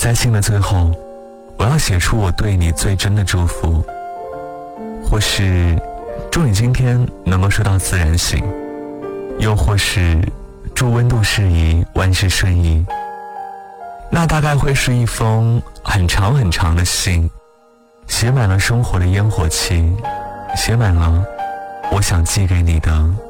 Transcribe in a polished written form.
在信的最后，我要写出我对你最真的祝福，或是祝你今天能够收到自然醒，又或是祝温度适宜，万事顺意。那大概会是一封很长很长的信，写满了生活的烟火气，写满了我想寄给你的